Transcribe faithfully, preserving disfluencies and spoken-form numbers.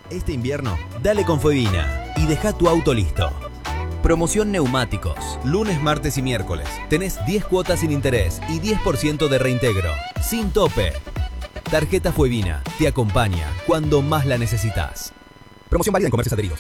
Este invierno, dale con Fuevina y deja tu auto listo. Promoción neumáticos. Lunes, martes y miércoles. Tenés diez cuotas sin interés y diez por ciento de reintegro. Sin tope. Tarjeta Fuevina te acompaña cuando más la necesitas. Promoción válida en comercios adheridos.